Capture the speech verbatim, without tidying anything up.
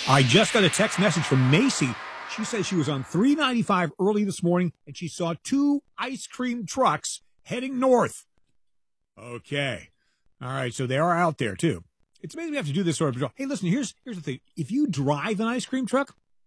I just got a text message from Macy. She says she was on three ninety-five early this morning, and she saw two ice cream trucks heading north. Okay. All right, so they are out there, too. It's amazing we have to do this sort of patrol. Hey, listen, here's here's the thing. If you drive an ice cream truck,